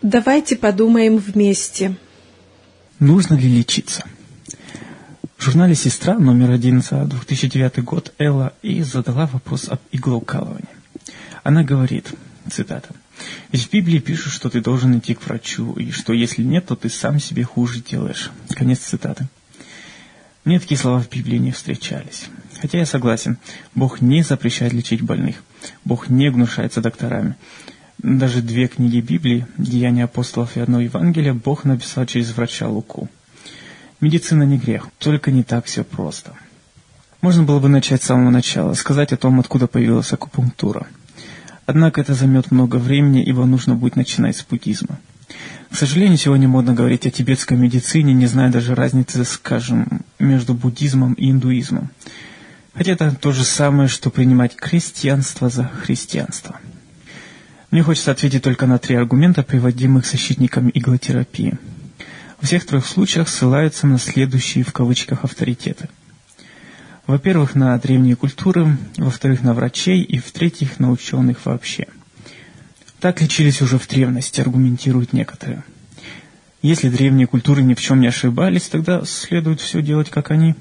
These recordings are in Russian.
Давайте подумаем вместе. Нужно ли лечиться? В журнале «Сестра» номер 1 за 2009 год Элла И задала вопрос об иглоукалывании. Она говорит, цитата, «Ведь в Библии пишут, что ты должен идти к врачу, и что если нет, то ты сам себе хуже делаешь». Конец цитаты. Мне такие слова в Библии не встречались. Хотя я согласен, Бог не запрещает лечить больных. Бог не гнушается докторами. Даже 2 книги Библии, «Деяния апостолов» и 1 Евангелие, Бог написал через врача Луку. Медицина не грех, только не так все просто. Можно было бы начать с самого начала, сказать о том, откуда появилась акупунктура. Однако это займет много времени, ибо нужно будет начинать с буддизма. К сожалению, сегодня модно говорить о тибетской медицине, не зная даже разницы, скажем, между буддизмом и индуизмом. Хотя это то же самое, что принимать крестьянство за христианство. Мне хочется ответить только на 3 аргумента, приводимых защитниками иглотерапии. Во всех 3 случаях ссылаются на следующие в кавычках авторитеты. Во-первых, на древние культуры, во-вторых, на врачей и в-третьих, на ученых вообще. Так лечились уже в древности, аргументируют некоторые. Если древние культуры ни в чем не ошибались, тогда следует все делать, как они.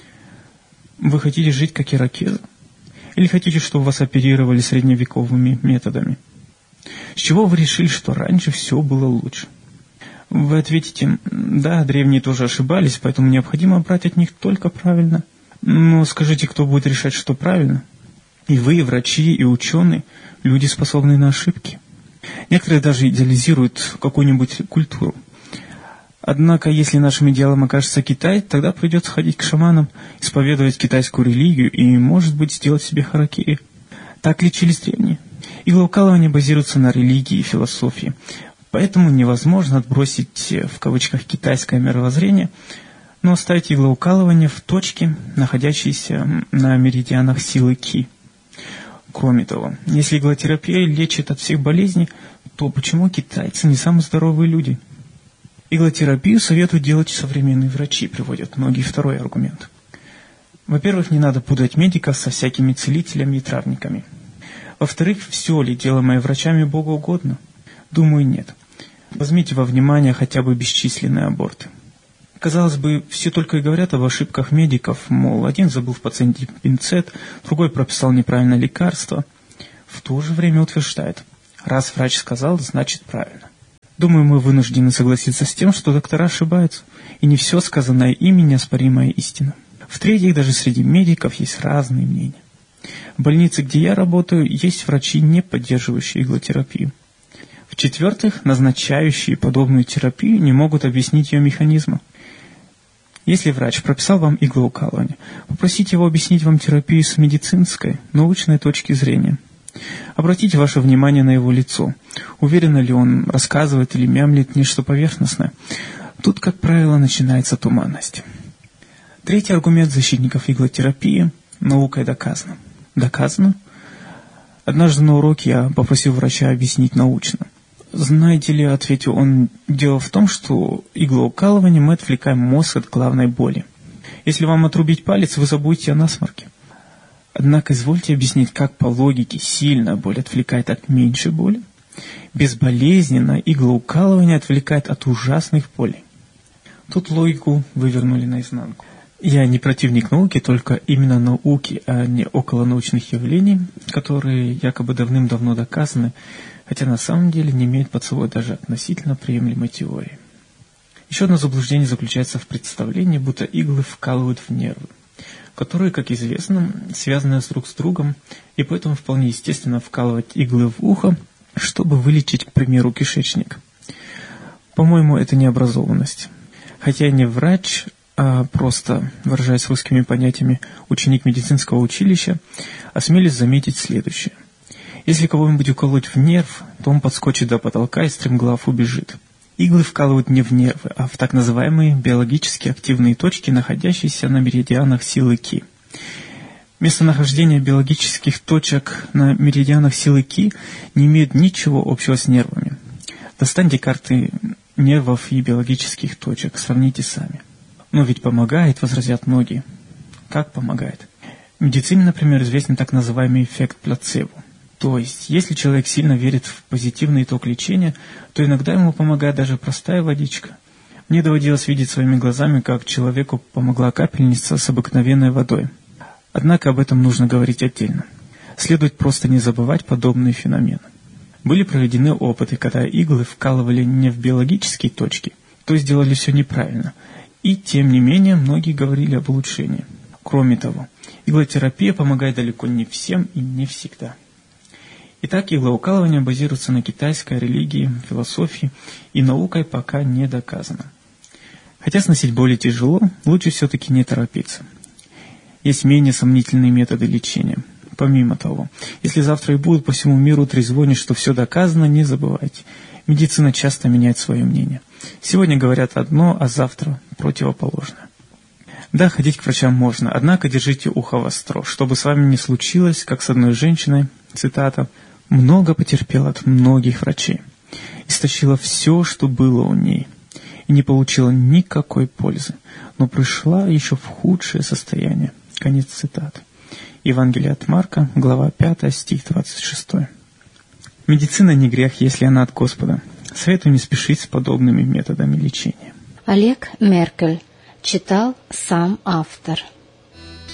Вы хотите жить, как иракезы? Или хотите, чтобы вас оперировали средневековыми методами? С чего вы решили, что раньше все было лучше? Вы ответите, да, древние тоже ошибались, поэтому необходимо брать от них только правильно. Но скажите, кто будет решать, что правильно? И вы, и врачи, и ученые, люди, способные на ошибки. Некоторые даже идеализируют какую-нибудь культуру. Однако, если нашим идеалом окажется Китай, тогда придется ходить к шаманам, исповедовать китайскую религию и, может быть, сделать себе харакири. Так лечились древние. Иглоукалывание базируется на религии и философии. Поэтому невозможно отбросить, в кавычках, китайское мировоззрение, но оставить иглоукалывание в точке, находящейся на меридианах силы Ки. Кроме того, если иглотерапия лечит от всех болезней, то почему китайцы не самые здоровые люди? Иглотерапию советуют делать современные врачи, приводят многие. 2 аргумент. Во-первых, не надо путать медиков со всякими целителями и травниками. Во-вторых, все ли делаемое врачами богоугодно? Думаю, нет. Возьмите во внимание хотя бы бесчисленные аборты. Казалось бы, все только и говорят об ошибках медиков, мол, один забыл в пациенте пинцет, другой прописал неправильное лекарство. В то же время утверждает, раз врач сказал, значит правильно. Думаю, мы вынуждены согласиться с тем, что доктора ошибаются, и не все сказанное ими неоспоримая истина. В-третьих, даже среди медиков есть разные мнения. В больнице, где я работаю, есть врачи, не поддерживающие иглотерапию. В-четвертых, назначающие подобную терапию не могут объяснить ее механизма. Если врач прописал вам иглоукалывание, попросите его объяснить вам терапию с медицинской, научной точки зрения. Обратите ваше внимание на его лицо. Уверенно ли он рассказывает или мямлит нечто поверхностное? Тут, как правило, начинается туманность. 3 аргумент защитников иглотерапии – наукой доказано. Доказано? Однажды на уроке я попросил врача объяснить научно. «Знаете ли, — ответил он, — дело в том, что иглоукалыванием мы отвлекаем мозг от главной боли. Если вам отрубить палец, вы забудете о насморке. Однако извольте объяснить, как по логике сильная боль отвлекает от меньшей боли, безболезненно иглоукалывание отвлекает от ужасных болей». Тут логику вывернули наизнанку. Я не противник науки, только именно науки, а не околонаучных явлений, которые якобы давным-давно доказаны, хотя на самом деле не имеют под собой даже относительно приемлемой теории. Еще одно заблуждение заключается в представлении, будто иглы вкалывают в нервы, которые, как известно, связаны друг с другом, и поэтому вполне естественно вкалывать иглы в ухо, чтобы вылечить, к примеру, кишечник. По-моему, это необразованность. Хотя я не врач, а просто, выражаясь русскими понятиями, ученик медицинского училища, осмелюсь заметить следующее. Если кого-нибудь уколоть в нерв, то он подскочит до потолка и стремглав убежит. Иглы вкалывают не в нервы, а в так называемые биологически активные точки, находящиеся на меридианах силы Ки. Местонахождение биологических точек на меридианах силы Ки не имеет ничего общего с нервами. Достаньте карты нервов и биологических точек, сравните сами. Но ведь помогает, возразят многие. Как помогает? В медицине, например, известен так называемый эффект плацебо. То есть, если человек сильно верит в позитивный итог лечения, то иногда ему помогает даже простая водичка. Мне доводилось видеть своими глазами, как человеку помогла капельница с обыкновенной водой. Однако об этом нужно говорить отдельно. Следует просто не забывать подобные феномены. Были проведены опыты, когда иглы вкалывали не в биологические точки, то есть делали все неправильно. И тем не менее, многие говорили об улучшении. Кроме того, иглотерапия помогает далеко не всем и не всегда. Итак, иглоукалывание базируется на китайской религии, философии и наукой пока не доказано. Хотя сносить боли тяжело, лучше все-таки не торопиться. Есть менее сомнительные методы лечения. Помимо того, если завтра и будут по всему миру трезвонить, что все доказано, не забывайте. Медицина часто меняет свое мнение. Сегодня говорят одно, а завтра противоположное. Да, ходить к врачам можно, однако держите ухо востро, чтобы с вами не случилось, как с одной женщиной, цитата, «много потерпела от многих врачей, истощила все, что было у ней, и не получила никакой пользы, но пришла еще в худшее состояние». Конец цитаты. Евангелие от Марка, глава 5, стих 26. Медицина не грех, если она от Господа. Советую не спешить с подобными методами лечения. Олег Меркель. Читал сам автор.